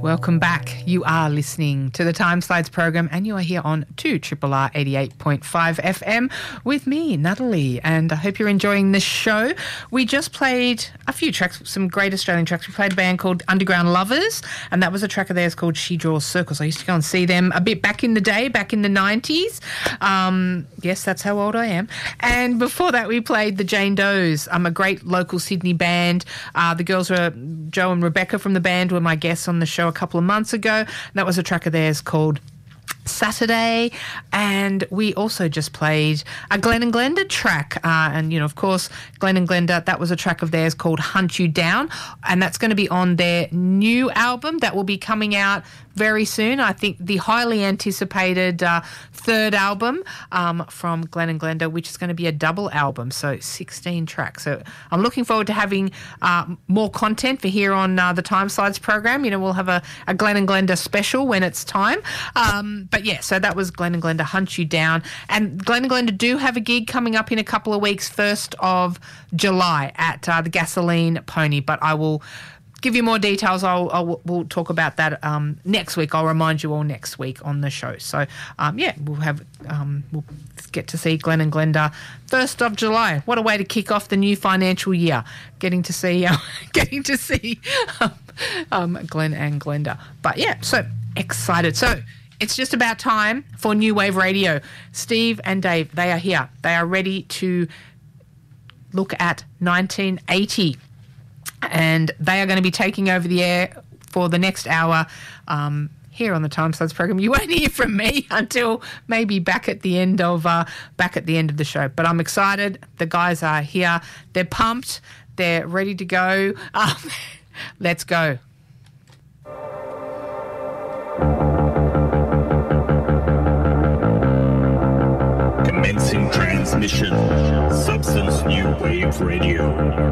Welcome back. You are listening to the Time Slides program and you are here on 2RRR 88.5 FM with me, Natalie, and I hope you're enjoying this show. We just played a few tracks, some great Australian tracks. We played a band called Underground Lovers, and that was a track of theirs called She Draws Circles. I used to go and see them a bit back in the day, back in the 90s. Yes, that's how old I am. And before that, we played the Jane Does, a great local Sydney band. The girls were, Joe and Rebecca from the band were my guests on the show a couple of months ago. That was a track of theirs called Saturday, and we also just played a Glenn and Glenda track, and of course Glenn and Glenda, that was a track of theirs called Hunt You Down, and that's going to be on their new album that will be coming out very soon. I think the highly anticipated third album from Glenn and Glenda, which is going to be a double album, so 16 tracks. So I'm looking forward to having more content for here on the Time Slides program. We'll have a Glenn and Glenda special when it's time. But yeah, so that was Glenn and Glenda, Hunt You Down. And Glenn and Glenda do have a gig coming up in a couple of weeks, 1st of July at the Gasoline Pony, but I will give you more details. We'll talk about that next week. I'll remind you all next week on the show. So we'll get to see Glenn and Glenda 1st of July. What a way to kick off the new financial year! Getting to see Glenn and Glenda. But yeah, so excited. So it's just about time for New Wave Radio. Steve and Dave, they are here. They are ready to look at 1980. And they are going to be taking over the air for the next hour here on the Time Slides program. You won't hear from me until maybe back at the end of the show. But I'm excited. The guys are here. They're pumped. They're ready to go. Let's go. Commencing transmission. Substance New Wave Radio.